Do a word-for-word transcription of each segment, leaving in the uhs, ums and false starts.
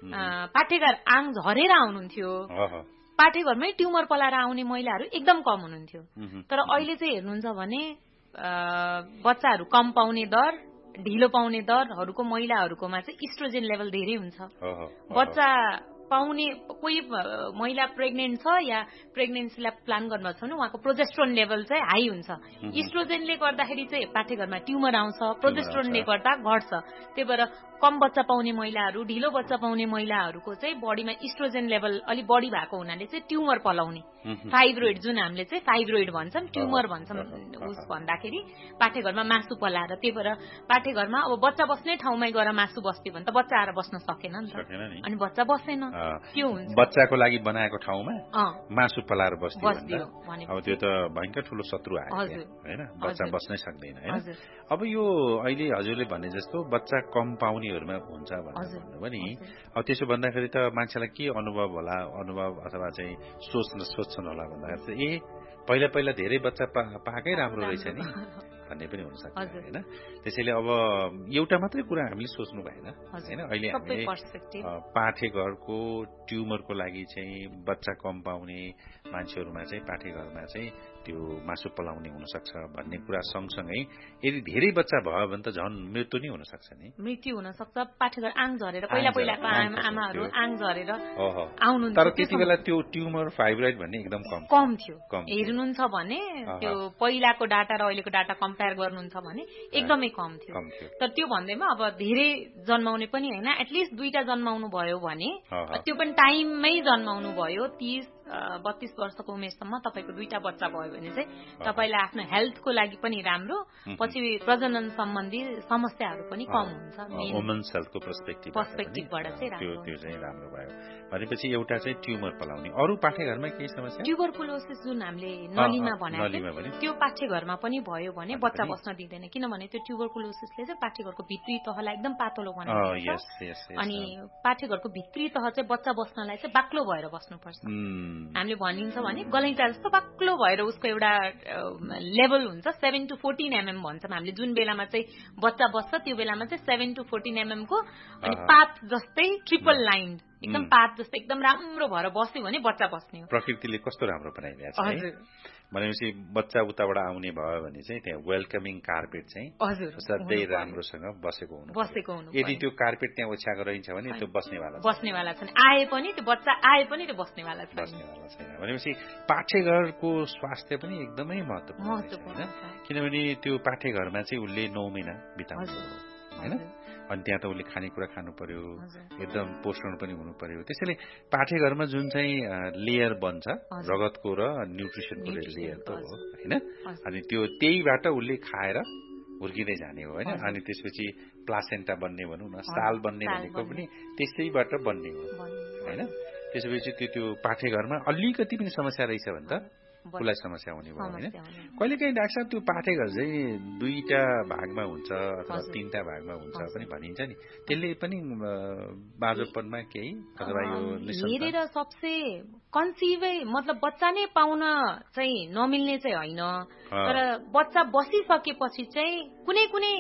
पाठेघर आङ झरेर आउनुहुन्थ्यो, पाठेघरमै ट्युमर पलाएर आउने महिलाहरू एकदम कम हुनुहुन्थ्यो। तर अहिले चाहिँ हेर्नुहुन्छ भने बच्चाहरू कम पाउने दर, ढिलो पाउने दरहरूको महिलाहरूकोमा चाहिँ इस्ट्रोजेन लेभल धेरै हुन्छ। बच्चा पाउने कोही महिला प्रेग्नेन्ट छ या प्रेग्नेन्सीलाई प्लान गर्नु छ भने उहाँको प्रोजेस्ट्रोन लेभल चाहिँ हाई हुन्छ। इस्ट्रोजेनले गर्दाखेरि चाहिँ पाठेघरमा ट्युमर आउँछ, प्रोजेस्ट्रोनले गर्दा घट्छ। त्यही भएर कम बच्चा पाउने महिलाहरू, ढिलो बच्चा पाउने महिलाहरूको चाहिँ बडीमा इस्ट्रोजेन लेभल अलि बढी भएको हुनाले चाहिँ ट्युमर पलाउने, फाइब्रोइड जुन हामीले चाहिँ फाइब्रोइड भन्छौँ, ट्युमर भन्छौँ उस भन्दाखेरि पाठेघरमा मासु पलाएर। त्यही भएर पाठेघरमा अब बच्चा बस्ने ठाउँमै गएर मासु बस्यो भने त बच्चा आएर बस्न सकेन नि त, अनि बच्चा बसेन, त्यो हुन्छ। बच्चाको लागि बनाएको ठाउँमा मासु पलाएर बस्दियो भने अब त्यो त भयंकर ठुलो शत्रु आयो हैन, बच्चा बस्नै सक्दैन हैन। अब यो अहिले हजुरले भने जस्तो बच्चा कम पाउनेहरूमा हुन्छ भनेर भन्नुभयो नि, अब त्यसो भन्दाखेरि त मान्छेलाई के अनुभव होला, अनुभव अथवा चाहिँ सोच्न सोच्छन् होला भन्दाखेरि चाहिँ ए पहिला पहिला धेरै बच्चा पाएकै राम्रो रहेछ नि भन्ने पनि हुन सक्छ हैन। त्यसैले अब एउटा मात्रै कुरा हामीले सोच्नु भएन हैन। अहिले हामीले पाठेघरको ट्युमरको लागि चाहिँ बच्चा कम पाउने मान्छेहरूमा चाहिँ पाठेघरमा चाहिँ त्यो मासु पलाउने हुन सक्छ भन्ने कुरा सँगसँगै यदि धेरै बच्चा भयो भने त झन् मृत्यु नै हुन सक्छ नि, मृत्यु हुन सक्छ। पाठेघर आङ झरेर पहिला पहिलाको आमाहरू आङ झरेर आउनुहुन्छ, तर त्यति बेला त्यो ट्युमर फाइब्रोइड भन्ने एकदम कम कम थियो। हेर्नुहुन्छ भने त्यो पहिलाको डाटा र अहिलेको डाटा कम्पेयर गर्नुहुन्छ भने एकदमै कम थियो। तर त्यो भन्दैमा अब धेरै जन्माउने पनि हैन, एटलिस्ट दुईटा जन्माउनु भयो भने, त्यो पनि टाइममै जन्माउनु भयो, तीस बत्तीस वर्षको उमेरसम्म तपाईको दुईटा बच्चा भयो भने चाहिँ तपाईलाई आफ्नो हेल्थको लागि पनि राम्रो, पछि प्रजनन सम्बन्धी समस्याहरू पनि कम हुन्छ। वुमन्स हेल्थको पर्सपेक्टिभ पर्सपेक्टिभबाट चाहिँ त्यो त्यो चाहिँ राम्रो भयो। भनेपछि एउटा चाहिँ ट्युमर पलाउने, अरू पाठेघरमा केही समस्या? ट्युबरकुलोसिस जुन हामीले नलीमा भनेको त्यो पाठेघरमा पनि भयो भने बच्चा बस्न दिँदैन, किनभने त्यो ट्युबरकुलोसिसले चाहिँ पाठेघरको भित्री तहलाई एकदम पातलो बनाइदिन्छ, अनि पाठेघरको भित्री तह चाहिँ बच्चा बस्नलाई चाहिँ बाक्लो भएर बस्नुपर्छ। हामीले भनिन्छ भने गलैँचा जस्तो बाक्लो भएर उसको एउटा लेभल हुन्छ, सेभेन टु फोर्टिन एमएम भन्छौँ हामीले, जुन बेलामा चाहिँ बच्चा बस्छ त्यो बेलामा चाहिँ सेभेन टु फोर्टिन एमएम को, अनि पात जस्तै ट्रिपल लाइन एकदम पात जस्तै एकदम राम्रो भएर बस्यो भने बच्चा बस्ने हो। प्रकृतिले कस्तो राम्रो बनाइदिएको छ भनेपछि बच्चा उताबाट आउने भयो भने चाहिँ त्यहाँ वेलकमिङ कार्पेट चाहिँ सधैँ राम्रोसँग बसेको हुनु बसेको हुनु यदि त्यो कार्पेट त्यहाँ ओछ्याएको रहन्छ भने त्यो बस्नेवाला बस्नेवाला छैन, आए पनि त्यो बच्चा आए पनि त्यो बस्नेवाला छैन बस्नेवाला छैन भनेपछि पाठेघरको स्वास्थ्य पनि एकदमै महत्त्वपूर्ण छ, किनभने त्यो पाठेघरमा चाहिँ उसले नौ महिना बिताउँछ हैन, अनि त्यहाँ त उसले खानेकुरा खानु पर्यो, एकदम पोषण पनि हुनु पर्यो। त्यसैले पाठेघरमा जुन चाहिँ लेयर बन्छ रगतको र न्युट्रिसनको लेयर त हो हैन, अनि त्यो त्यहीबाट उसले खाएर हुर्किँदै जाने हो हैन। अनि त्यसपछि प्लासेन्टा बन्ने भनौँ न, साल बन्ने भनेको पनि त्यसैबाट बन्ने हो हैन। त्यसपछि त्यो त्यो पाठेघरमा अलिकति पनि समस्या रहेछ भने त उसलाई समस्या हुने भयो हैन। कहिले काहीँ डाक्टर साहब त्यो पाठेघर चाहिँ दुईटा भागमा हुन्छ अथवा तीनटा भागमा हुन्छ पनि भनिन्छ नि, त्यसले पनि बाजोपनमा केही अथवा यो हेरेर सबसे कन्सिभै मतलब बच्चा नै पाउन चाहिँ नमिल्ने चाहिँ होइन, तर बच्चा बसिसकेपछि चाहिँ कुनै कुनै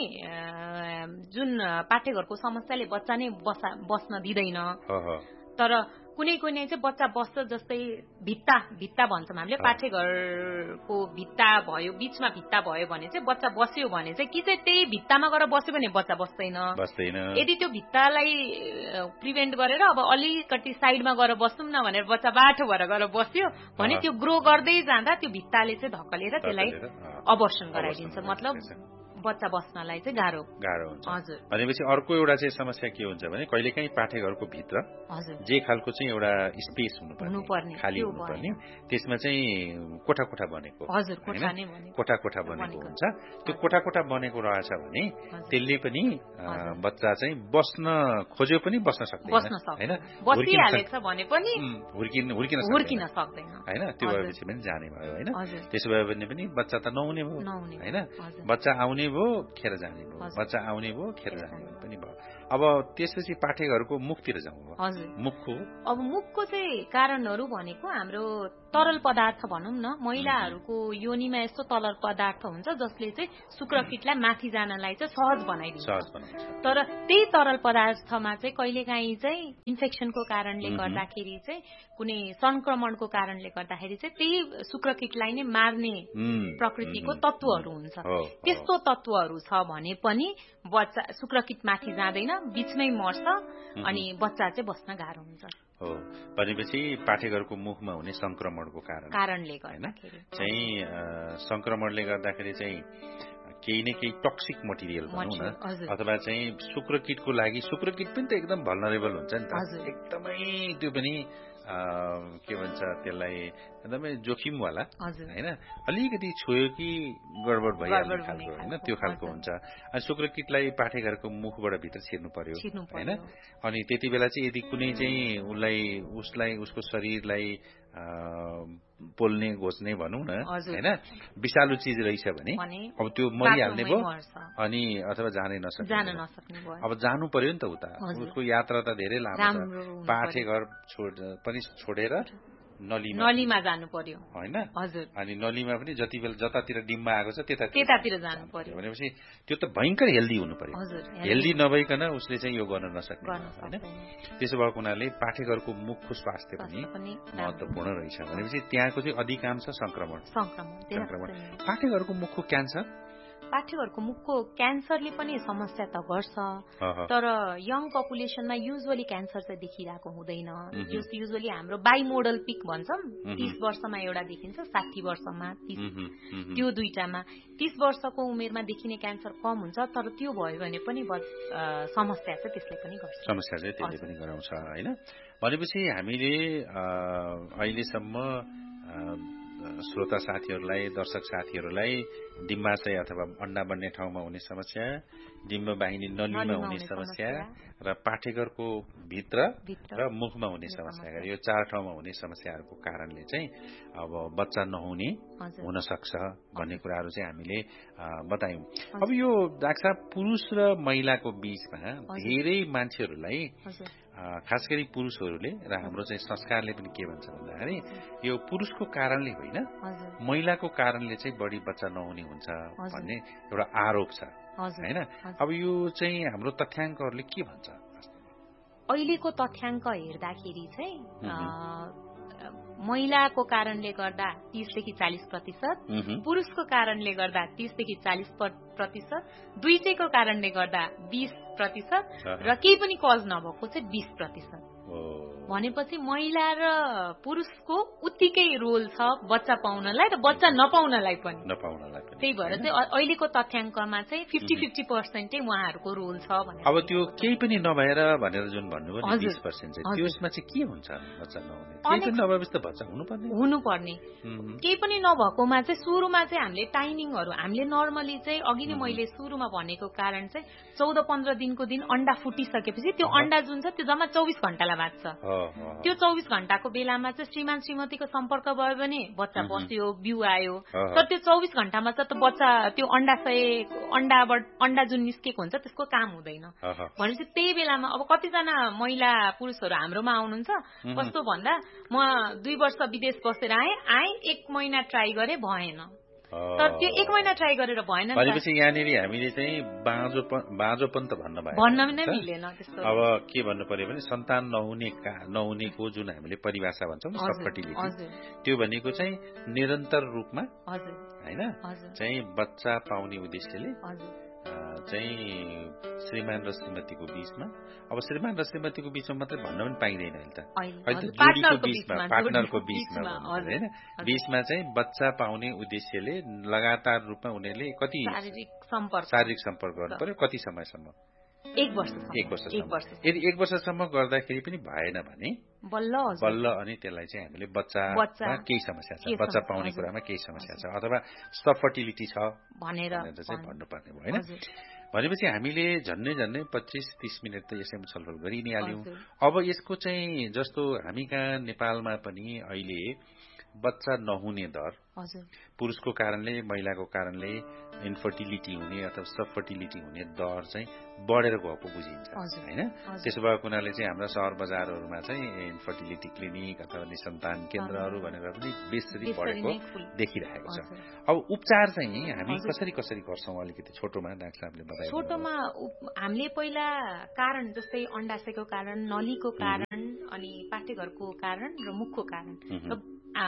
जुन पाठेघरको समस्याले बच्चा नै बस्न दिँदैन, तर कुनै कुनै चाहिँ बच्चा बस्छ, जस्तै भित्ता भित्ता भन्छौँ हामीले, पाठेघरको भित्ता भयो, बीचमा भित्ता भयो भने चाहिँ बच्चा बस्यो भने चाहिँ कि चाहिँ त्यही भित्तामा गएर बस्यो भने बच्चा बस्दैन बस्दैन यदि त्यो भित्तालाई प्रिभेन्ट गरेर अब अलिकति साइडमा गएर बस्छौँ न भनेर बच्चा बाठो भएर गएर बस्यो भने त्यो ग्रो गर्दै जाँदा त्यो भित्ताले चाहिँ धक्कलेर त्यसलाई अबर्सन गराइदिन्छ, मतलब बच्चा बस्नलाई चाहिँ गाह्रो गाह्रो हुन्छ। हजुर। भनेपछि अर्को एउटा चाहिँ समस्या के हुन्छ भने कहिलेकाहीँ पाठेघरको भित्र जे खालको चाहिँ एउटा स्पेस हुनुपर्ने, खाली हुनुपर्ने, त्यसमा चाहिँ कोठा कोठा बनेको, हजुर कोठा नै बनेको, कोठा कोठा बनेको हुन्छ। त्यो कोठा कोठा बनेको रहेछ भने त्यसले पनि बच्चा चाहिँ बस्न खोज्यो पनि बस्न सक्दैन हैन, बसिहालेछ भने पनि हुर्किन हुर्किन हुर्किन सक्दैन हैन। त्यो भएपछि पनि जाने भयो हैन। त्यसो भए भने पनि बच्चा त नहुने भयो हैन, बच्चा आउने भयो खेर जाने भयो, बच्चा आउने भयो खेर जाने पनि भयो। अब त्यसपछि पाठेघरको मुखतिर जाउँ। हजुर, मुखको अब मुखको चाहिँ कारणहरू भनेको हाम्रो तरल पदार्थ भनौँ न, महिलाहरूको योनिमा यस्तो तरल पदार्थ हुन्छ जसले चाहिँ शुक्रकीटलाई माथि जानलाई चाहिँ सहज बनाइदिन्छ। तर त्यही तरल पदार्थमा चाहिँ कहिलेकाहीँ चाहिँ इन्फेक्सनको कारणले गर्दाखेरि चाहिँ कुनै संक्रमणको कारणले गर्दाखेरि चाहिँ त्यही शुक्रकीटलाई नै मार्ने प्रकृतिको तत्त्वहरू हुन्छ। त्यस्तो तत्त्वहरू छ भने पनि बच्चा शुक्रकीट माथि जाँदैन, बीचमै मर्छ अनि बच्चा चाहिँ बस्न गाह्रो हुन्छ। हो, भनेपछि पाठेघरको मुखमा हुने संक्रमणको कारण कारणले गर्दाखेरि चाहिँ संक्रमणले गर्दाखेरि चाहिँ केही न केही टक्सिक मटेरियल भनौँ न, अथवा चाहिँ शुक्रकीटको लागि शुक्रकीट पनि त एकदम भल्नरेबल हुन्छ नि त, एकदमै त्यो पनि के भन्छ त्यसलाई एकदमै जोखिमवाला होइन, अलिकति छोयो कि गडबड भइहाल्ने खालको होइन, त्यो खालको हुन्छ। अनि शुक्रकीटलाई पाठेघरको मुखबाट भित्र छिर्नु पर्यो होइन। अनि त्यति बेला चाहिँ यदि कुनै चाहिँ उसलाई उसलाई उसको शरीरलाई पोल्ने घोच्ने भनौँ न होइन, विषालु चिज रहेछ भने अब त्यो मरिहाल्ने भयो अनि अथवा जानै नसक्ने। अब जानु पर्यो नि त उता, उसको यात्रा त धेरै लामो छ। पाठेघर छोड पनि छोडेर नलीमा नलीमा जानु पर्यो होइन। अनि नलीमा पनि जति बेला जतातिर डिम्बा आएको छ त्यता त्यतातिर जानु पर्यो भनेपछि त्यो त भयंकर हेल्दी हुनु पर्यो। हेल्दी नभइकन उसले चाहिँ यो गर्न नसक्ने होइन। त्यसो भएको हुनाले पाठेघरको मुखको स्वास्थ्य पनि महत्वपूर्ण रहेछ। भनेपछि त्यहाँको चाहिँ अधिकांश संक्रमण संक्रमण पाठेघरको मुखको क्यान्सर पाठेघरको मुखको क्यान्सरले पनि समस्या त गर्छ, तर यङ पपुलेसनमा युजुअली क्यान्सर चाहिँ देखिरहेको हुँदैन। युजुअली हाम्रो बाइमोडल पिक भन्छौँ, तीस वर्षमा एउटा देखिन्छ, साठी वर्षमा तीस, त्यो दुईटामा तीस वर्षको उमेरमा देखिने क्यान्सर कम हुन्छ, तर त्यो भयो भने पनि समस्या चाहिँ त्यसले पनि गर्छ, समस्या चाहिँ त्यसले पनि गराउँछ होइन। भनेपछि हामीले अहिलेसम्म श्रोता साथीहरूलाई, दर्शक साथीहरूलाई डिम्बाशय अथवा अन्डा बन्ने ठाउँमा हुने समस्या, डिम्ब बाहिनी नलीमा हुने समस्या र पाठेघरको भित्र र मुखमा हुने समस्या, यो चार ठाउँमा हुने समस्याहरूको कारणले चाहिँ अब बच्चा नहुने हुन सक्छ भन्ने कुराहरू चाहिँ हामीले बतायौं। अब यो डाक्टर साहब पुरुष र महिलाको बीचमा धेरै मान्छेहरूलाई खास गरी पुरुषहरूले र हाम्रो चाहिँ संस्कारले पनि के भन्छ भन्दाखेरि यो पुरुषको कारणले होइन महिलाको कारणले चाहिँ बढी बच्चा नहुने हुन्छ भन्ने एउटा आरोप छ हैन। अब यो चाहिँ हाम्रो तथ्याङ्कहरूले के भन्छ? अहिलेको तथ्याङ्क हेर्दाखेरि चाहिँ महिलाको कारणले गर्दा तीसदेखि चालीस प्रतिशत, पुरुषको कारणले गर्दा तीसदेखि चालीस प्रतिशत, दुईटैको कारणले गर्दा बीस प्रतिशत र केही पनि कज नभएको चाहिँ बीस प्रतिशत। भनेपछि महिला र पुरुषको उत्तिकै रोल छ बच्चा पाउनलाई र बच्चा नपाउनलाई पनि नपाउनलाई पनि। त्यही भएर चाहिँ अहिलेको तथ्याङ्कमा चाहिँ फिफ्टी फिफ्टी पर्सेन्टै उहाँहरूको रोल छ भने। अब त्यो केही पनि नभएर भनेर जुन भन्नुभयो नि बीस पर्सेन्ट चाहिँ त्यसमा चाहिँ के हुन्छ बच्चा नहुने? केही पनि नभएपछि त बच्चा हुनुपर्ने हुनुपर्ने केही पनि नभएकोमा चाहिँ सुरुमा चाहिँ हामीले टाइमिङहरू हामीले नर्मली चाहिँ अघि नै मैले सुरुमा भनेको कारण चाहिँ चौध पन्ध्र दिनको दिन अण्डा फुटिसकेपछि त्यो अण्डा जुन छ त्यो जम्मा चौबिस घण्टालाई बाँच्छ। त्यो चौबिस घण्टाको बेलामा चाहिँ श्रीमान श्रीमतीको सम्पर्क भयो भने बच्चा बस्यो, बिउ आयो, तर त्यो चौबिस घण्टामा चाहिँ त बच्चा त्यो अण्डा सय अण्डाबाट अण्डा जुन निस्केको हुन्छ त्यसको काम हुँदैन। भनेपछि त्यही बेलामा अब कतिजना महिला पुरुषहरू हाम्रोमा आउनुहुन्छ, कस्तो भन्दा म दुई वर्ष विदेश बसेर आएँ आएँ एक महिना ट्राई गरेँ भएन, तर त्यो एक महिना ट्राई गरेर भएन भनेपछि यहाँनिर हामीले चाहिँ बाँझोपन बाँझोपन त भन्न भयो भन्न नै मिलेन। त्यस्तो अब के भन्नु पर्यो भने सन्तान नहुने नहुनेको जुन हामीले परिभाषा भन्छौँ सबफर्टिलिटी, त्यो भनेको चाहिँ निरन्तर रूपमा हैन चाहिँ बच्चा पाउने उद्देश्यले चाहिँ श्रीमान र श्रीमतीको बीचमा, अब श्रीमान र श्रीमतीको बीचमा मात्रै भन्न पनि पाइँदैन अहिले त, अहिले त जोडीको बीचमा पार्टनरको बीचमा हैन बीचमा चाहिँ बच्चा पाउने उद्देश्यले लगातार रूपमा उनीहरूले कति शारीरिक सम्पर्क शारीरिक सम्पर्क गर्नु पर्यो, कति समयसम्म? एक वर्ष एक वर्षसम्म। यदि एक वर्षसम्म गर्दाखेरि पनि भएन भने बल्ल बल्ल अनि त्यसलाई चाहिँ हामीले बच्चामा केही समस्या छ, बच्चा पाउने कुरामा केही समस्या छ अथवा सबफर्टिलिटी छ भनेर चाहिँ भन्नुपर्ने भयो हैन। भनेपछि हामीले झन्नै झन्नै पच्चीस तीस मिनट त यसैमा छलफल गरि नै हाल्यौं। अब यसको चाहिँ जस्तो हामी कहाँ नेपालमा पनि अहिले बच्चा नहुने दर पुरुषको कारणले महिलाको कारणले इन्फर्टिलिटी हुने अथवा सबफर्टिलिटी हुने दर चाहिँ बढेर गएको बुझिन्छ हैन त्यसो भएको हुनाले चाहिँ हाम्रा सहर बजारहरूमा चाहिँ इन्फर्टिलिटी क्लिनिक अथवा निसन्तान केन्द्रहरू भनेर पनि बेसरी बढेको देखिरहेको छ। अब उपचार चाहिँ हामी कसरी कसरी गर्छौं अलिकति छोटोमा डाक्टर साहबले बताए। छोटोमा हामीले पहिला कारण जस्तै अण्डाशयको कारण, नलीको कारण अनि पाठेघरको कारण र मुखको कारण र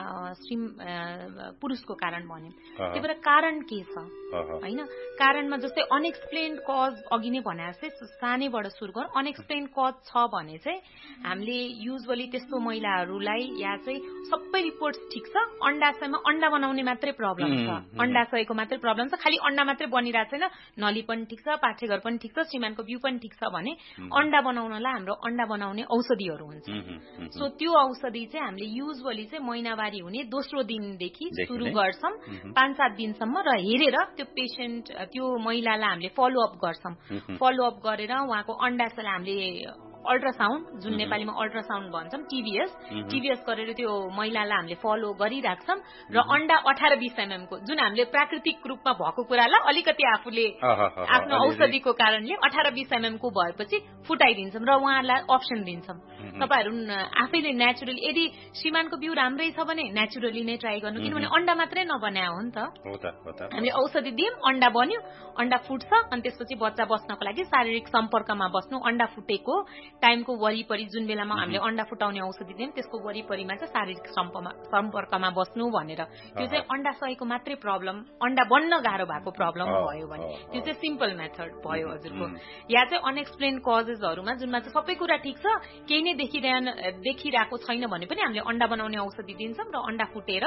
पुरुषको कारण भन्यौं। त्यही भएर कारण के छ हैन, कारणमा जस्तै अनएक्सप्लेन्ड कज अघि नै भने जस्तै सानैबाट सुरु गरौँ। अनएक्सप्लेन्ड कज छ भने चाहिँ हामीले युजुअली त्यस्तो महिलाहरूलाई या चाहिँ सबै रिपोर्ट्स ठिक छ, अण्डाशयमा अण्डा बनाउने मात्रै प्रब्लम छ, अण्डाशयको मात्रै प्रब्लम छ, खालि अण्डा मात्रै बनिरहेको छैन, नली पनि ठिक छ, पाठेघर पनि ठिक छ, श्रीमानको बिउ पनि ठिक छ भने अण्डा बनाउनलाई हाम्रो अण्डा बनाउने औषधिहरू हुन्छ। सो त्यो औषधि चाहिँ हामीले युजुअली चाहिँ महिनावारी हुने दोस्रो दिनदेखि सुरु गर्छौं पाँच सात दिनसम्म र हेरेर त्यो पेशेन्ट त्यो महिलालाई हामीले फलोअप गर्छौं। फलोअप गरेर उहाँको अण्डाशयलाई हामीले अल्ट्रासाउन्ड, जुन नेपालीमा अल्ट्रासाउन्ड भन्छौं, टिभीएस टिभीएस गरेर त्यो महिलालाई हामीले फलो गरिराख्छौं र अण्डा अठार बीस एमएम को जुन हामीले प्राकृतिक रूपमा भएको कुरालाई अलिकति आफूले आफ्नो औषधिको कारणले अठार बीस एमएम को भएपछि फुटाइदिन्छौं र उहाँलाई अप्सन दिन्छौं तपाईहरु आफैले नेचुरली, यदि श्रीमानको बिउ राम्रै छ भने नेचुरली नै ट्राई गर्नु, किनभने अण्डा मात्रै नबनायो हो नि त। हामीले औषधि दियौं, अण्डा बन्यो, अण्डा फुट्छ अनि त्यसपछि बच्चा बस्नको लागि शारीरिक सम्पर्कमा बस्नु, अण्डा फुटेको टाइमको वरिपरि जुन बेलामा हामीले अण्डा फुटाउने औषधि दियौं त्यसको वरिपरिमा चाहिँ शारीरिक सम्पर्कमा बस्नु भनेर। त्यो चाहिँ अण्डाशयको मात्रै प्रब्लम, अण्डा बन्न गाह्रो भएको प्रब्लम भयो भने त्यो चाहिँ सिम्पल मेथड भयो हजुरको। या चाहिँ अनएक्सप्लेन कजेसहरुमा जुनमा चाहिँ सबै कुरा ठिक छ, केही नै देखिरहन देखिरहेको छैन भने पनि हामीले अण्डा बनाउने औषधि दिन्छौं र अण्डा फुटेर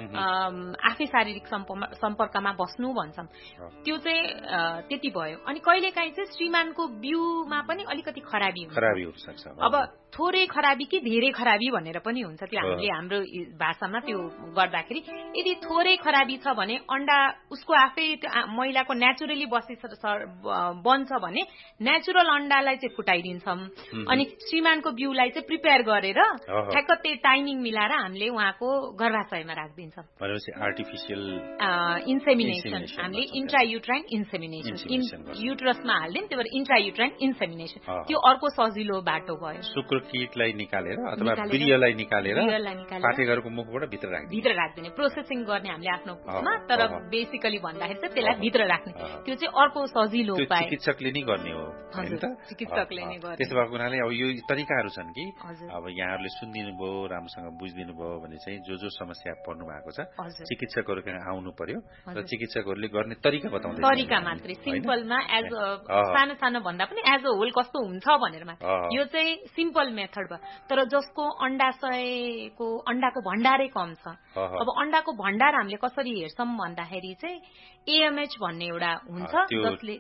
आफै शारीरिक सम्पर्कमा बस्नु भन्छौं। त्यो चाहिँ त्यति भयो। अनि कहिलेकाहीँ चाहिँ श्रीमानको बिउमा पनि अलिकति खराबी हुन्छ। अब थोरै खराबी कि धेरै खराबी भनेर पनि हुन्छ, त्यो हामीले हाम्रो भाषामा त्यो गर्दाखेरि यदि थोरै खराबी छ भने अण्डा उसको आफै महिलाको नेचुरली बसी बन्छ भने नेचुरल अण्डालाई चाहिँ फुटाइदिन्छौं अनि श्रीमानको बिउलाई चाहिँ प्रिपेयर गरेर ठ्याक्क त्यही टाइमिङ मिलाएर हामीले उहाँको गर्भाशयमा राखिदिन्छौं। आर्टिफिशियल इन्सेमिनेसन हामीले इन्ट्रायुट्राइन इन्सेमिनेसन युटरसमा हाल्दियौं, त्यही भएर इन्ट्रायुट्राइन इन्सेमिनेसन त्यो अर्को सजिलो बाटो भयो। शुक्रकीटलाई निकालेर अथवा वीर्यलाई निकालेर पाठेघरको मुखबाट भित्र राख्दिने भित्र राख्दिने प्रोसेसिङ गर्ने हामीले आफ्नो उसमा, तर बेसिकली भन्दाखेरि चाहिँ त्यसलाई भित्र राख्ने त्यो चाहिँ अर्को सजिलो उपाय चिकित्सकले नै गर्ने हो हैन त। चिकित्सकले नै गर्ने। त्यसो भएको हुनाले अब यो तरिकाहरू छन् कि अब यहाँहरूले सुनिदिनु भयो, राम्रोसँग बुझिदिनु भयो भने चाहिँ जो जो समस्या पर्नु भएको छ चिकित्सकहरू कहाँ आउनु पर्यो र चिकित्सकहरूले गर्ने तरिका बताउँदै तरिका मात्रै सिम्पलमा एज सानो सानो भन्दा पनि एज अ होल कस्तो हुन्छ भनेर यो चाहिँ सिम्पल मेथड भयो। तर जसको अण्डाशयको अण्डाको भण्डारै कम छ, अब अण्डाको भण्डार हामीले कसरी हेर्छौं भन्दाखेरि चाहिँ एएमएच भन्ने एउटा हुन्छ जसले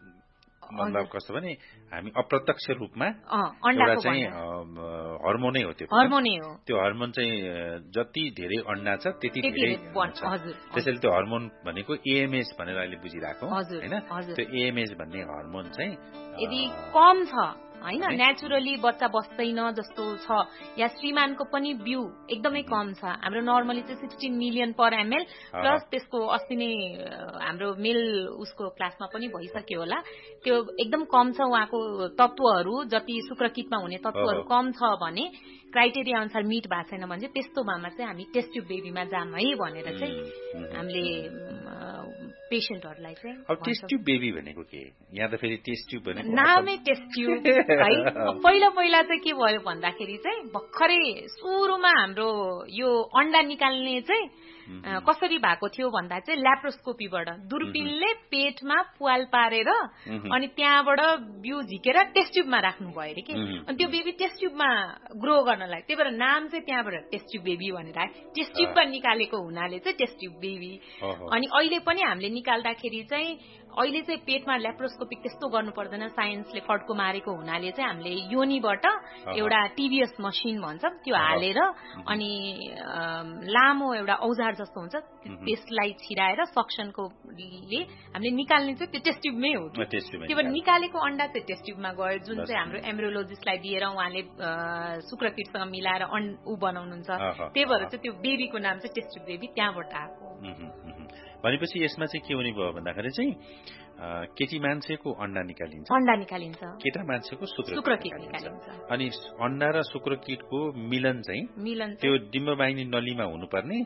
मतलब कस्तो भने हामी अप्रत्यक्ष रूपमा एउटा चाहिँ हर्मोनै हो, त्यो हर्मोनै हो। त्यो हर्मोन चाहिँ जति धेरै अण्डा छ त्यति धेरै हुन्छ। त्यसैले त्यो हर्मोन भनेको एएमएच भनेर अहिले बुझिरहेको हैन। त्यो एएमएच भन्ने हर्मोन चाहिँ यदि कम छ हैन, नेचुरली बच्चा बस्दैन जस्तो छ या श्रीमानको पनि बिउ एकदमै कम छ, हाम्रो नर्मली चाहिँ सोह्र मिलियन पर एमएल प्लस त्यसको अस्ति नै हाम्रो मेल उसको क्लासमा पनि भइसक्यो होला, त्यो एकदम कम छ उहाँको तत्वहरू जति शुक्रकीटमा हुने तत्वहरू कम छ भने क्राइटेरिया अनुसार मिट भएको छैन भने चाहिँ त्यस्तोमा चाहिँ हामी टेस्ट ट्युब बेबीमा जाम है भनेर चाहिँ हामीले पेशेन्टहरूलाई चाहिँ। अब टेस्ट ट्युब बेबी भनेको के? यहाँ त फेरि टेस्ट ट्युब भनेको नामै टेस्ट ट्युब है। पहिला पहिला चाहिँ के भयो भन्दाखेरि चाहिँ भर्खरै सुरुमा हाम्रो यो अण्डा निकाल्ने चाहिँ कसरी भएको थियो भन्दा चाहिँ ल्याप्रोस्कोपीबाट दूरबीनले पेटमा पुवाल पारेर अनि त्यहाँबाट बिउ झिकेर टेस्ट ट्युबमा राख्नु भयो अरे के। अनि त्यो बेबी टेस्ट ट्युबमा ग्रो गर्नलाई, त्यही भएर नाम चाहिँ त्यहाँबाट टेस्ट ट्युब बेबी भनेर आयो। टेस्ट ट्युबमा निकालेको हुनाले चाहिँ टेस्ट ट्युब बेबी। अनि अहिले पनि हामीले निकाल्दाखेरि चाहिँ अहिले चाहिँ पेटमा ल्याप्रोस्कोपिक त्यस्तो गर्नु पर्दैन, साइन्सले फड्को मारेको हुनाले चाहिँ हामीले योनीबाट एउटा टिभीएस मसिन भन्छौं त्यो हालेर अनि लामो एउटा औजार जस्तो हुन्छ त्यसलाई छिराएर सक्सनकोले हामीले निकाल्ने चाहिँ त्यो टेस्ट ट्युबमै हो कि त्यो भएर निकालेको अन्डा चाहिँ टेस्ट ट्युबमा गयो जुन चाहिँ हाम्रो एम्ब्रियोलोजिस्टलाई दिएर उहाँले शुक्रकीटसँग मिलाएर ऊ बनाउनुहुन्छ त्यही भएर चाहिँ त्यो बेबीको नाम चाहिँ टेस्ट ट्युब बेबी त्यहाँबाट आएको भनेपछि यसमा चाहिँ के हुने भयो भन्दाखेरि चाहिँ केटी मान्छेको अन्डा निकालिन्छ अन्डा निकालिन्छ केटा मान्छेको शुक्रकीट निकालिन्छ अनि अन्डा र शुक्रकीटको मिलन चाहिँ मिलन त्यो डिम्बवाहिनी नलीमा हुनुपर्ने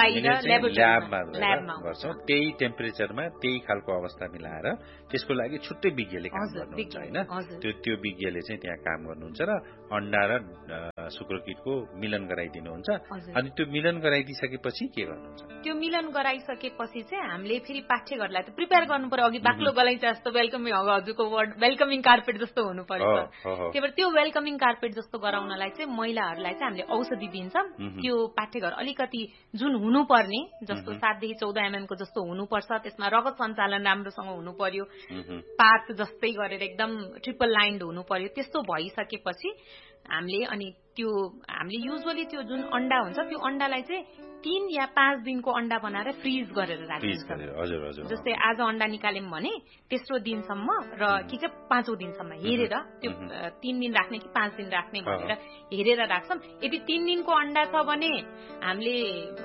ल्याबमा गर्छ त्यही टेम्परेचरमा त्यही खालको अवस्था मिलाएर त्यसको लागि छुट्टै विज्ञले काम गर्नुहुन्छ हैन त्यो त्यो विज्ञले चाहिँ त्यहाँ काम गर्नुहुन्छ र अन्डा र शुक्रकीटको मिलन गराइदिनुहुन्छ अनि त्यो मिलन गराइदिसकेपछि के गर्नुहुन्छ त्यो मिलन गराइसकेपछि चाहिँ हामीले फेरि पाठ्यघरलाई त प्रिपेयर गर्नु पर्यो अघि बाक्लो गलैँचा जस्तो वेलकमिङ हजुरको वर्ड वेलकमिङ कार्पेट जस्तो हुनु पर्छ त्यही भएर त्यो वेलकमिङ कार्पेट जस्तो गराउनलाई चाहिँ महिलाहरूलाई चाहिँ हामीले औषधि दिन्छौँ त्यो पाठ्यघर अलिकति जुन हुनुपर्ने जस्तो सातदेखि चौध एमएमको जस्तो हुनुपर्छ त्यसमा रगत सञ्चालन राम्रोसँग हुनु पर्यो पात जस्तै गरेर एकदम ट्रिपल लाइन्ड हुनु पर्यो त्यस्तो भइसकेपछि हामीले अनि त्यो हामीले युजुअली त्यो जुन अन्डा हुन्छ त्यो अन्डालाई चाहिँ तीन या पाँच दिनको अन्डा बनाएर फ्रिज गरेर राखिन्छ जस्तै आज अन्डा निकाल्यौं भने तेस्रो दिनसम्म र कि चाहिँ पाँचौं दिनसम्म हेरेर त्यो तीन दिन राख्ने कि पाँच दिन राख्ने भनेर हेरेर राख्छौं यदि तीन दिनको अन्डा छ भने हामीले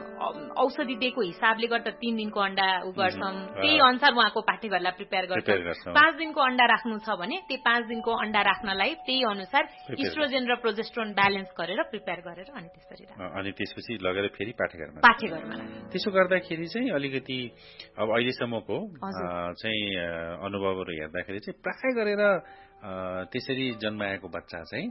औषधि दिएको हिसाबले गर्दा तीन दिनको अन्डा उ गर्छौं त्यही अनुसार उहाँको पाठ्यघरलाई प्रिपेयर गर्छौं पाँच दिनको अन्डा राख्नु छ भने त्यही पाँच दिनको अन्डा राख्नलाई त्यही अनुसार इस्ट्रोजेन र प्रोजेस्टेरोन ब्यालेन्स गरेर प्रिपेयर गरेर अनि त्यसरी अनि त्यसपछि लगेर फेरि पाठ्यघर पाठ्यघरमा त्यसो गर्दाखेरि चाहिँ अलिकति अब अहिलेसम्मको चाहिँ अनुभवहरू हेर्दाखेरि चाहिँ प्राय गरेर त्यसरी जन्माएको बच्चा चाहिँ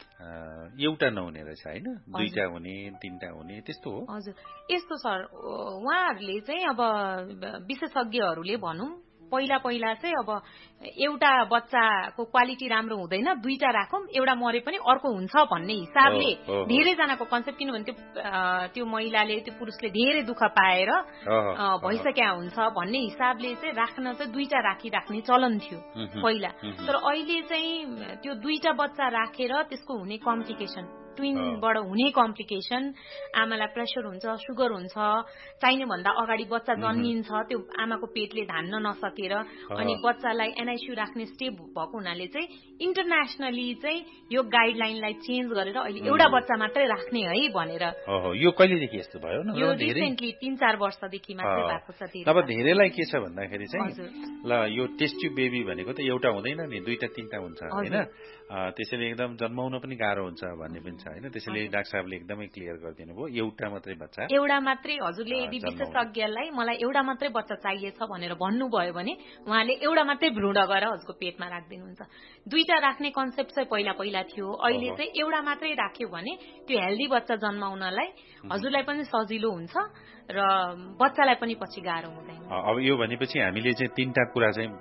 एउटा नहुने रहेछ हैन दुईटा हुने तीनटा हुने त्यस्तो हो हजुर यस्तो सर उहाँहरूले चाहिँ अब विशेषज्ञहरूले भनौं पहिला पहिला चाहिँ अब एउटा बच्चाको क्वालिटी राम्रो हुँदैन दुईटा राखौं एउटा मरे पनि अर्को हुन्छ भन्ने हिसाबले धेरै जनाको कन्सेप्ट किनभने त्यो त्यो महिलाले त्यो पुरुषले धेरै दुःख पाएर भइसक्या हुन्छ भन्ने हिसाबले चाहिँ राख्न चाहिँ दुईटा राखिराख्ने चलन थियो पहिला तर अहिले चाहिँ त्यो दुईटा बच्चा राखेर त्यसको हुने कम्प्लिकेसन ट्विनबाट हुने कम्प्लिकेसन आमालाई प्रेसर हुन्छ सुगर हुन्छ चाहिने भन्दा अगाडि बच्चा जन्मिन्छ त्यो आमाको पेटले धान्न नसकेर अनि बच्चालाई एनआइसियु राख्ने स्टेप भएको हुनाले चाहिँ इन्टरनेशनली चाहिँ यो गाइडलाइनलाई चेन्ज गरेर अहिले एउटा बच्चा मात्रै राख्ने है भनेर यो कहिलेदेखि यस्तो भयो यो रिसेन्टली तीन चार वर्षदेखि मात्रै भएको छ अब धेरैलाई के छ भन्दाखेरि चाहिँ ल यो टेस्ट ट्युब बेबी भनेको त एउटा हुँदैन नि दुईटा तीनटा हुन्छ हैन त्यसैले एकदम जन्माउन पनि गाह्रो हुन्छ भन्ने पनि छ हैन त्यसैले डाक्टर साहबले एकदमै क्लियर गरिदिनु भयो एउटा मात्रै बच्चा एउटा मात्रै हजुरले यदि विशेषज्ञलाई मलाई एउटा मात्रै बच्चा चाहिएछ भनेर भन्नुभयो भने उहाँले एउटा मात्रै भ्रूण गरेर हजुरको पेटमा राखिदिनुहुन्छ दुईटा राख्ने कन्सेप्ट चाहिँ पहिला पहिला थियो अहिले चाहिँ एउटा मात्रै राख्यो भने त्यो हेल्दी बच्चा जन्माउनलाई हजुरलाई पनि सजिलो हुन्छ र बच्चालाई पनि पछि गाह्रो हुँदैन अब यो भनेपछि हामीले चाहिँ तीनटा कुरा चाहिँ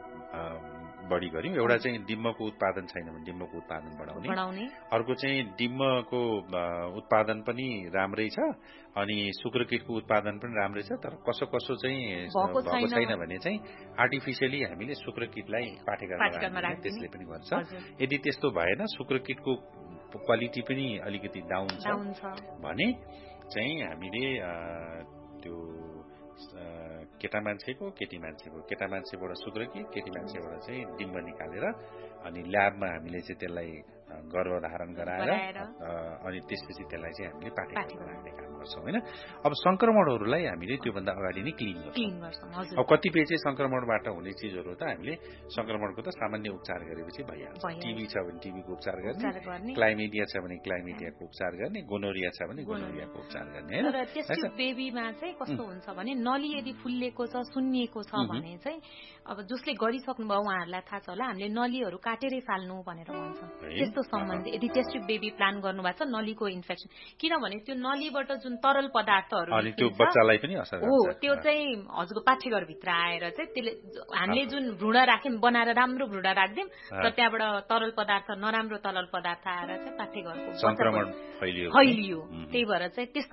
बढी गर्यौं एउटा चाहिँ डिम्बको उत्पादन छैन भने डिम्बको उत्पादन बढाउने अर्को चाहिँ डिम्बको उत्पादन पनि राम्रै छ अनि शुक्रकीटको उत्पादन पनि राम्रै छ तर कसो कसो चाहिँ भएको छैन भने चाहिँ आर्टिफिसियली हामीले शुक्रकीटलाई पाठ्यक्रममा राख्ने त्यसले पनि गर्छ यदि त्यस्तो भएन शुक्रकीटको क्वालिटी पनि अलिकति डाउन छ भने चाहिँ हामीले त्यो केटा मान्छेको केटी मान्छेको केटा मान्छेबाट शुक्रकीट केटी मान्छेबाट चाहिँ डिम्ब निकालेर अनि ल्याबमा हामीले चाहिँ त्यसलाई गर्भधारण गराएर अनि त्यसपछि त्यसलाई चाहिँ हामीले पाठ्यक्रममा राख्ने काम गर्छौं हैन अब संक्रमणहरूलाई हामीले त्योभन्दा अगाडि नै क्लिन गर्छौं अब कतिपय चाहिँ संक्रमणबाट हुने चीजहरू त हामीले संक्रमणको त सामान्य उपचार गरेपछि भइहाल्छ टिबी छ भने टिबीको उपचार गर्ने क्लाइमेडिया छ भने क्लाइमेडियाको उपचार गर्ने गोनोरिया छ भने गोनोरियाको उपचार गर्ने हैन र टेस्ट बेबीमा चाहिँ कस्तो हुन्छ भने नली यदि फुल्लेको छ सुन्निएको छ भने चाहिँ अब जसले गरिसक्नु भयो उहाँहरूलाई थाहा छ होला हामीले नलीहरू काटेरै फाल्नु भनेर भन्छौं त्यस्तो सम्बन्धी यदि टेस्ट बेबी प्लान गर्नु भएको छ नलीको इन्फेक्सन किनभने त्यो नलीबाट जुन तरल पदार्थहरू अनि त्यो बच्चालाई पनि असर गर्छ हो त्यो चाहिँ हजुरको पाठ्यघर भित्र आएर चाहिँ त्यसले हामीले जुन भ्रूण राख्यौं बनाएर राम्रो भ्रूण राख्दियौं र त्यहाँबाट तरल पदार्थ नराम्रो तरल पदार्थ आएर चाहिँ पाठ्यघरको संक्रमण फैलियो फैलियो त्यही भएर चाहिँ त्यस्तो सम्मत पनि समेत पनि गर्नुपर्ने भनेपछि कम्प्लिटली अब अंग्रेजी भाषामा चाहिँ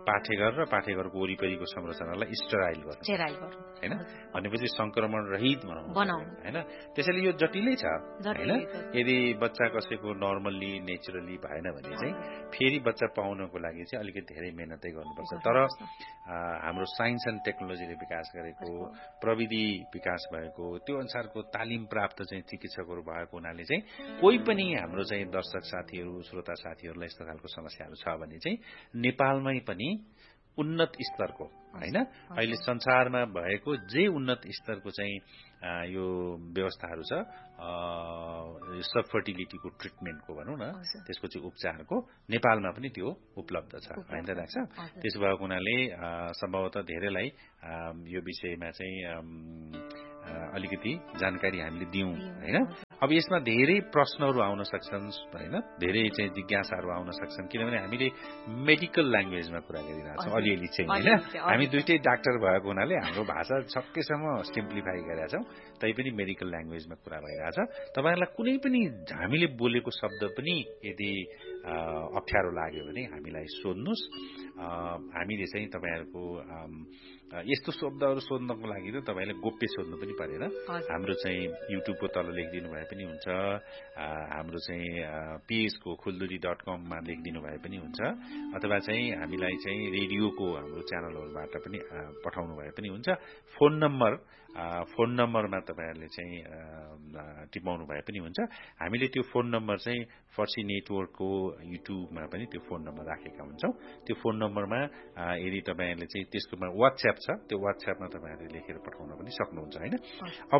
पाठेघर र पाठेघरको वरिपरिको संरचनालाई स्टेराइल गर्नु हैन भनेपछि संक्रमण रहित बनाउनु हैन त्यसैले यो जटिलै छ हैन यदि बच्चा कसैको नर्मल्ली नेचुरली भएन भने चाहिँ फेरि बच्चा पाउनको लागि चाहिँ अलिकति धेरै मेहनतै गर्नुपर्छ तर हाम्रो साइन्स एन्ड टेक्नोलोजीले विकास गरेको प्रविधि विकास भएको त्यो अनुसारको तालिम प्राप्त चाहिँ चिकित्सकहरू भएको हुनाले चाहिँ कोही पनि हाम्रो चाहिँ दर्शक साथीहरू श्रोता साथीहरूलाई यस्तो खालको समस्याहरू छ भने चाहिँ नेपालमै पनि उन्नत स्तरको हैन अहिले संसारमा भएको जे उन्नत स्तरको चाहिँ यो व्यवस्थाहरू छ सब फर्टिलिटीको ट्रिटमेन्टको भनौँ न त्यसको चाहिँ उपचारको नेपालमा पनि त्यो उपलब्ध छ हैन त डाक्टर साहब त्यसो भएको हुनाले सम्भवतः धेरैलाई यो विषयमा चाहिँ अलिकति जानकारी हामीले दियौं हैन अब यसमा धेरै प्रश्नहरू आउन सक्छन् हैन धेरै चाहिँ जिज्ञासाहरू आउन सक्छन् किनभने हामीले मेडिकल ल्याङ्ग्वेजमा कुरा गरिरहेका छौं अलिअलि चाहिँ हैन हामी दुईटै डाक्टर भएको हुनाले हाम्रो भाषा सकेसम्म सिम्प्लिफाई गरेका छौं तैपनि मेडिकल ल्याङ्ग्वेजमा कुरा भइरहेछ तपाईहरुलाई कुनै पनि हामीले बोलेको शब्द पनि यदि अप्ठ्यारो लाग्यो भने हामीलाई सोध्नुस् हामीले चाहिँ तपाईहरुको यस्तो शब्दहरू सोध्नको लागि त तपाईले गोप्य सोध्नु पनि परेन हाम्रो चाहिँ युट्युबको तल लेखिदिनु भए पनि हुन्छ हाम्रो चाहिँ पेजको खुल्दुली डट कम मा लेखिदिनु भए पनि हुन्छ अथवा चाहिँ हामीलाई चाहिँ रेडियोको हाम्रो च्यानलहरुबाट पनि पठाउनु भए पनि हुन्छ फोन नम्बर फोन नम्बरमा तपाईहरुले चाहिँ टिपाउनु भए पनि हुन्छ हामीले त्यो फोन नम्बर चाहिँ फर्सी नेटवर्कको युट्युबमा पनि त्यो फोन नम्बर राखेका हुन्छौं त्यो फोन नम्बरमा यदि तपाईहरुले चाहिँ त्यसकोमा WhatsApp छ त्यो WhatsAppमा तपाईहरुले लेखेर पठाउन पनि सक्नुहुन्छ हैन अब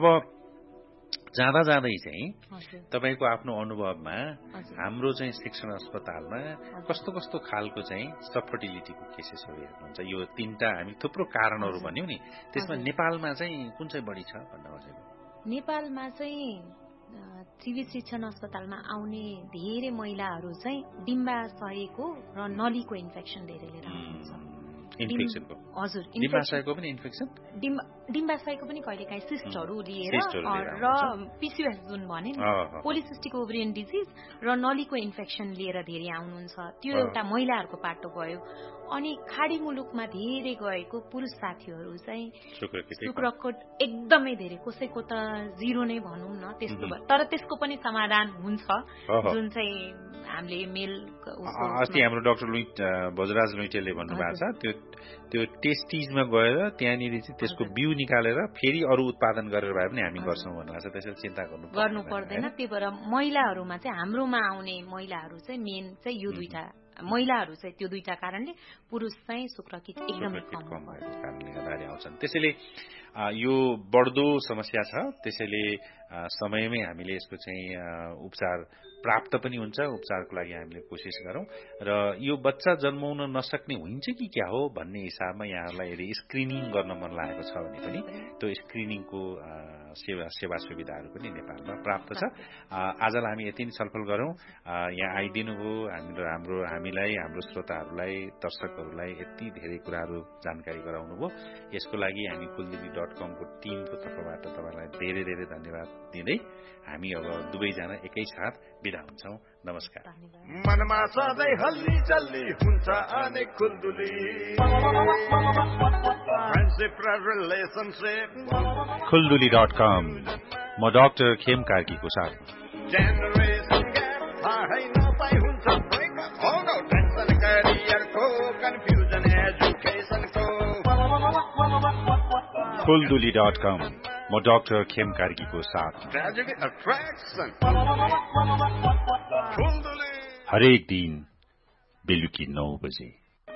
जाँदा जाँदै चाहिँ तपाईको आफ्नो अनुभवमा हाम्रो चाहिँ शिक्षण अस्पतालमा कस्तो कस्तो खालको चाहिँ सबफर्टिलिटीको केसेसहरु हेर्नुहुन्छ यो तीनटा हामी थुप्रो कारणहरु भन्यौ नि त्यसमा नेपालमा चाहिँ कुन चाहिँ बढी छ भन्ने खोजेको नेपालमा चाहिँ त्रिवी शिक्षण अस्पतालमा आउने धेरै महिलाहरू चाहिँ डिम्बाशयको र नलीको इन्फेक्सन धेरै लिएर आउनुहुन्छ इन्फेक्सनको हजुर डिम्बाशयको पनि इन्फेक्सन डिम्बाशयको पनि कहिलेकाहीँ सिस्टहरू लिएर र पीसीओएस जुन भने नि पोलिसिस्टिक ओभरियन डिजिज र नलीको इन्फेक्सन लिएर धेरै आउनुहुन्छ त्यो एउटा महिलाहरूको पाटो भयो अनि खाडी मुलुकमा धेरै गएको पुरुष साथीहरू चाहिँ शुक्रकोट एकदमै धेरै कसैको त जिरो नै भनौं न त्यस्तो तर त्यसको पनि समाधान हुन्छ जुन चाहिँ हामीले मेल अस्ति हाम्रो डाक्टर लुइट बजराज लुइटेले भन्नुभएको छ त्यो त्यो टेस्टिजमा गएर त्यहाँनिर चाहिँ त्यसको बिउ निकालेर फेरि अरू उत्पादन गरेर भए पनि हामी गर्छौं भन्नुभएको छ त्यसैले चिन्ता गर्नु गर्नु पर्दैन त्यही भएर महिलाहरूमा चाहिँ हाम्रोमा आउने महिलाहरू चाहिँ मेन चाहिँ यो दुईटा महिलाहरू चाहिँ त्यो दुईटा कारणले पुरुष चाहिँ शुक्रकिट एकदमै कम भएको कारणले गर्दा आउँछन् त्यसैले यो बढ्दो समस्या छ त्यसैले समयमै हामीले यसको चाहिँ उपचार प्राप्त पनि हुन्छ उपचारको लागि हामीले कोसिस गरौं र यो बच्चा जन्माउन नसक्ने हुन्छ कि क्या हो भन्ने हिसाबमा यहाँहरूलाई यदि स्क्रिनिङ गर्न मन लागेको छ भने पनि त्यो स्क्रिनिङको सेवा सेवा सुविधाहरू पनि नेपालमा प्राप्त छ आजलाई हामी यति नै छलफल गरौं यहाँ आइदिनु भयो हाम्रो हाम्रो हामीलाई हाम्रो श्रोताहरूलाई दर्शकहरूलाई यति धेरै कुराहरू जानकारी गराउनु भयो यसको लागि हामी कुलदेवी डट कम को टिमको तर्फबाट तपाईलाई धेरै धेरै धन्यवाद दिँदै हामी अब दुवैजना एकैसाथ बिदा हुन्छौं नमस्कार मनमा सधैँ हल्ली चल्ली हुन्छ अनेक खुल्दुली खुल्दुली डट कम म डाक्टर खेम कार्कीको साथ जेनरेसन ग्याप थाहै नपाई हुन्छ ब्रेकअप हो नो टेन्सन करियरको कन्फ्युजन एजुकेसनको खुल्दुली डट कम म डाक्टर खेम कार्कीको साथ हरेक दिन बेलुकी नौ बजे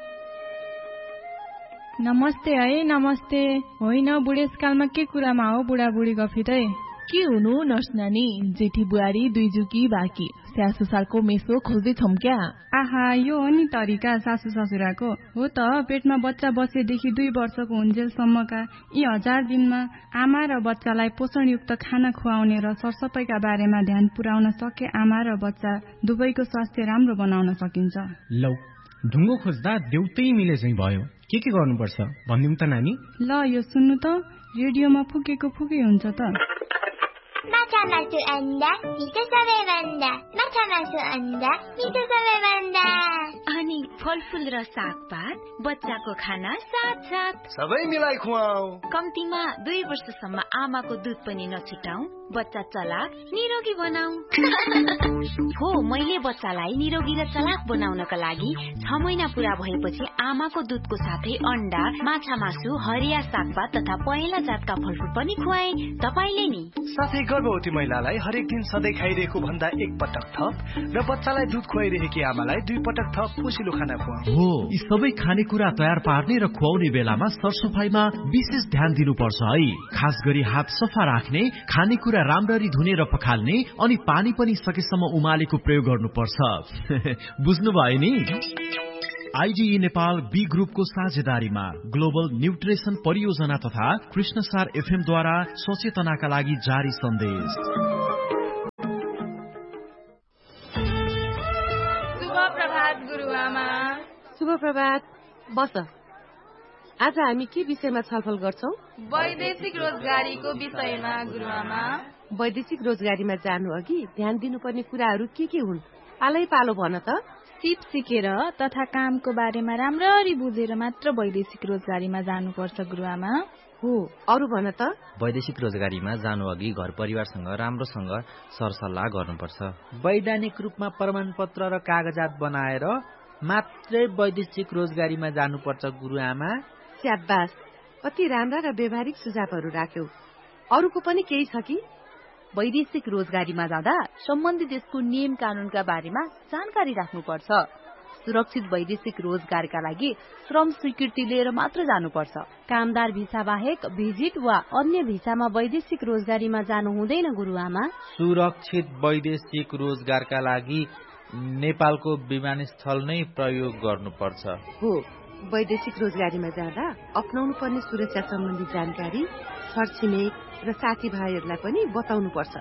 नमस्ते है नमस्ते होइन बुढेसकालमा के कुरामा हो बुढाबुढी गफितै के हुनु नर्स नानी जेठी बुहारी दुई जुकी बाँकी सासु ससुराको मेसो खोज्दै छौं क्या आहा यो हो नि तरिका सासु ससुराको हो त पेटमा बच्चा बसेदेखि दुई वर्षको हुन्जेलसम्मका यी हजार दिनमा आमा र बच्चालाई पोषणयुक्त खाना खुवाउने र सरसफाइका बारेमा ध्यान पुर्याउन सके आमा र बच्चा दुवैको स्वास्थ्य राम्रो बनाउन सकिन्छ। लौ ढुङ्गो खोज्दा देउतै मिले चाहिँ भयो के के गर्नुपर्छ भनिदिउँ त नानी। ल यो सुन्नु त रेडियोमा फुकेको फुकै हुन्छ त। माछा मासु अन्डा मिठो सबैभन्दा माछा मासु अन्डा मिठो सबैभन्दा। अनि फलफूल र सागपात, बच्चाको खाना साथ साथ सबै मिलाई खुवाऊ। कम्तीमा दुई वर्षसम्म आमाको दुध पनि नछुटाऊ, बच्चा चलाक निरोगी बनाऊ। हो, मैले बच्चालाई निरोगी र चलाक बनाउनका लागि छ महिना पूरा भएपछि आमाको दुधको साथै अन्डा, माछा मासु, हरिया सागपात तथा पहेँला जातका फलफूल पनि खुवाए। तपाईले नि साथै गर्भवती महिलालाई हरेक दिन सधैँ खाइरहेको भन्दा एक पटक थप र बच्चालाई दुध खुवाइरहेकी आमालाई दुई पटक थप पोसिलो खाना खुवाऊ। हो, यी सबै खानेकुरा तयार पार्ने र खुवाउने बेलामा सरसफाइमा विशेष ध्यान दिनुपर्छ है। खास गरी हात सफा राख्ने, खानेकुरा राम्ररी धुने र पखाल्ने अनि पानी पनि सकेसम्म उमालेको प्रयोग गर्नुपर्छ। बुझ्नुभयो नि? आईडीई नेपाल बी ग्रुपको साझेदारीमा ग्लोबल न्यूट्रिसन परियोजना तथा कृष्णसार एफएम द्वारा सचेतनाका लागि जारी सन्देश। शुभ प्रभात गुरुआमा। शुभ प्रभात। बस, आज हामी के विषयमा छलफल गर्छौं? वैदेशिक रोजगारीको विषयमा गुरुआमा। वैदेशिक रोजगारीमा जानु अघि ध्यान दिनुपर्ने कुराहरू के के हुन्? पालै पालो भन त। सिप सिकेर तथा कामको बारेमा राम्ररी बुझेर मात्र वैदेशिक रोजगारीमा जानुपर्छ गुरुआमा। हो, अरू भन त। वैदेशिक रोजगारीमा जानु अघि घर परिवारसँग राम्रोसँग सरसल्लाह गर्नुपर्छ। वैधानिक रूपमा प्रमाणपत्र र कागजात बनाएर मात्रै वैदेशिक रोजगारीमा जानुपर्छ गुरुआमा। स्याबास, कति राम्रा र व्यवहारिक सुझावहरू राख्यौ। अरूको पनि केही छ कि? वैदेशिक रोजगारीमा जाँदा सम्बन्धित देशको नियम कानूनका बारेमा जानकारी राख्नुपर्छ। सुरक्षित वैदेशिक रोजगारका लागि श्रम स्वीकृति लिएर मात्र जानुपर्छ। कामदार भिसा बाहेक भिजिट वा अन्य भिसामा वैदेशिक रोजगारीमा जानु हुँदैन गुरुआमा। सुरक्षित वैदेशिक रोजगारका लागि नेपालको विमानस्थल नै प्रयोग गर्नुपर्छ। हो, वैदेशिक रोजगारीमा जाँदा अपनाउनु पर्ने सुरक्षा सम्बन्धी जानकारी छरछिमेक र साथीभाइहरूलाई पनि बताउनु पर्छ।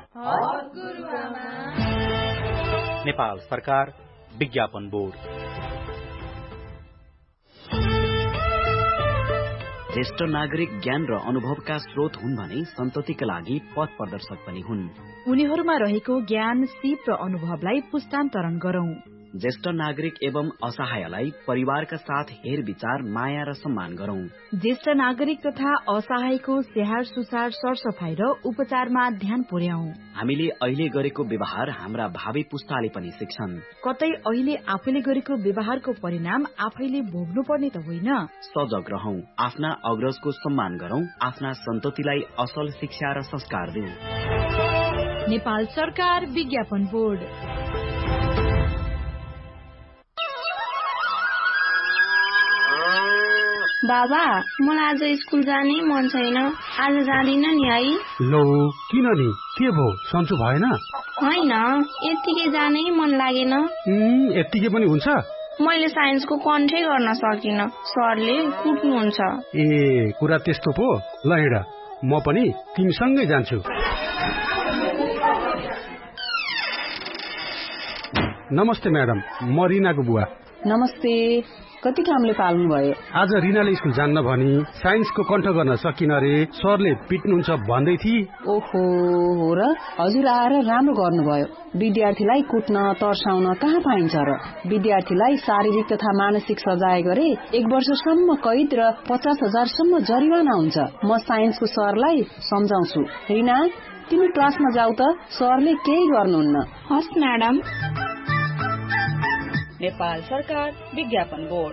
नेपाल सरकार विज्ञापन बोर्ड। ज्येष्ठ नागरिक ज्ञान र अनुभवका स्रोत हुन् भने सन्ततिका लागि पथ प्रदर्शक पनि हुन्। उनीहरूमा रहेको ज्ञान, सिप र अनुभवलाई पुस्तान्तरण गरौं। ज्येष्ठ नागरिक एवं असहायलाई परिवारका साथ हेर विचार, माया र सम्मान गरौं। ज्येष्ठ नागरिक तथा असहायको स्याहार सुसार, सरसफाई र उपचारमा ध्यान पुर्याऊ। हामीले अहिले गरेको व्यवहार हाम्रा भावी पुस्ताले पनि सिक्छन्। कतै अहिले आफैले गरेको व्यवहारको परिणाम आफैले भोग्नु पर्ने त होइन। सजग रहौं, आफ्ना अग्रजको सम्मान गरौं, आफ्ना सन्ततिलाई असल शिक्षा र संस्कार दिऊ। नेपाल सरकार विज्ञापन बोर्ड। बाबा, मलाई आज स्कुल जाने मन छैन, आज जाँदिन नि है। लो, किन नि? के भो, सन्चो भएन? होइन, यत्तिकै जानै मन लागेन। यत्तिकै पनि हुन्छ? मैले साइन्सको कन्ठै गर्न सकिन, सरले कुट्नुहुन्छ। ए, कुरा त्यस्तो पो। ल हिँड, म पनि तिमीसँगै जान्छु। नमस्ते म्याडम, म रिनाको बुवा। नमस्ते, कति कामले पाल्नु भयो? आज रिनाले स्कुल जान्न भनी साइन्सको कण्ठ गर्न सकिन रे, सरले पिट्नुहुन्छ भन्दै थिए। ओहो, हो र? हजुर आएर राम्रो गर्नुभयो। विद्यार्थीलाई कुट्न, तर्साउन कहाँ पाइन्छ र? विद्यार्थीलाई शारीरिक तथा मानसिक सजाय गरे एक वर्षसम्म कैद र पचास हजारसम्म जरिवाना हुन्छ। म साइन्सको सरलाई सम्झाउँछु। रिना, तिमी क्लासमा जाऊ त, सरले केही गर्नुहुन्न। हस् म्याडम। नेपाल सरकार विज्ञापन बोर्ड।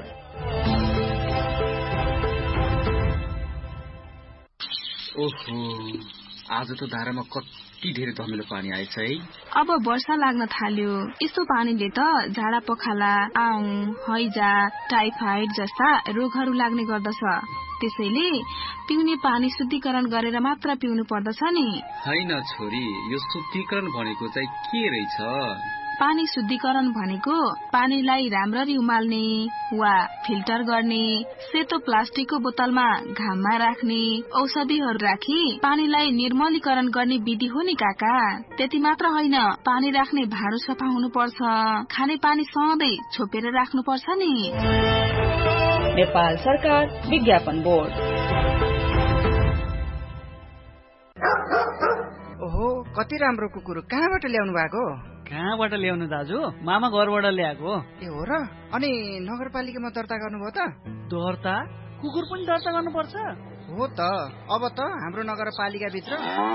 ओहो, आज त धारामा कति धेरै धमिलो पानी आएछ है। अब वर्षा लाग्न थाल्यो। यस्तो पानीले त झाडा पखाला, आउँ, हैजा, टाइफाइड जस्ता रोगहरू लाग्ने गर्दछ। त्यसैले पिउने पानी शुद्धिकरण गरेर मात्र पिउनु पर्दछ नि। हैन छोरी, यो शुद्धिकरण भनेको चाहिँ के रहेछ? पानी शुद्धिकरण भनेको पानीलाई राम्ररी उमाल्ने वा फिल्टर गर्ने, सेतो प्लास्टिकको बोतलमा घाममा राख्ने, औषधिहरू राखी पानीलाई निर्मलीकरण गर्ने विधि हो नि काका। त्यति मात्र होइन, पानी राख्ने भाँडो सफा हुनुपर्छ, खाने पानी सधैँ छोपेर राख्नुपर्छ नि। नेपाल सरकार विज्ञापन बोर्ड। ओहो, कति राम्रो कुकुर, कहाँबाट ल्याउनु भएको? कहाँबाट ल्याउनु दाजु? मामा घरबाट ल्याएको। ए हो र? अनि नगरपालिकामा दर्ता गर्नुभयो त? दर्ता? कुकुर पनि दर्ता गर्नुपर्छ? हो त। अब त हाम्रो नगरपालिकाभित्र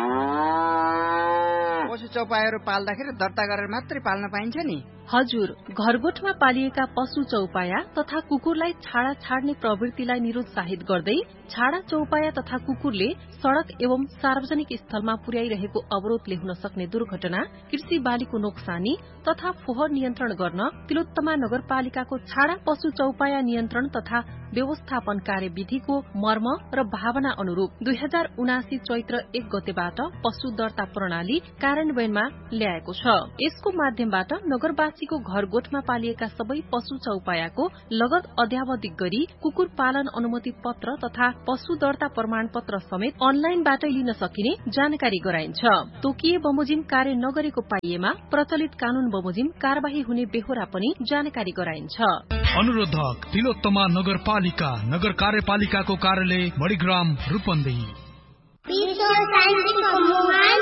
पशु चौपायाहरू पाल्दाखेरि दर्ता गरेर मात्रै पाल्न पाइन्छ नि। हजुर, घरगोठमा पालिएका पशु चौपाया तथा कुकुरलाई छाडा छाड्ने प्रवृत्तिलाई निरुत्साहित गर्दै छाडा चौपाया तथा कुकुरले सड़क एवं सार्वजनिक स्थलमा पुर्याइरहेको अवरोधले हुन सक्ने दुर्घटना, कृषि बालीको नोक्सानी तथा फोहोर नियन्त्रण गर्न तिलोत्तमा नगरपालिकाको छाडा पशु चौपाया नियन्त्रण तथा व्यवस्थापन कार्यविधिको मर्म र भावना अनुरूप दुई हजार उनासी चैत्र एक गतेबाट पशु दर्ता प्रणाली कार्यान्वयनमा ल्याएको छ। यसको माध्यमबाट नगरवासीको घरगोठमा पालिएका सबै पशु चौपायाको लगत अध्यावधिक गरी कुकुर पालन अनुमति पत्र तथा पशु दर्ता प्रमाण पत्र समेत अनलाइनबाट लिन सकिने जानकारी गराइन्छ। तोकिए बमोजिम कार्य नगरेको पाइएमा प्रचलित कानून बमोजिम कार्यवाही हुने बेहोरा पनि जानकारी गराइन्छ। अनुरोधक तिलोत्तमा नगरपालिका, नगर कार्यपालिकाको कार्यालय मणिग्राम रूपन्देही।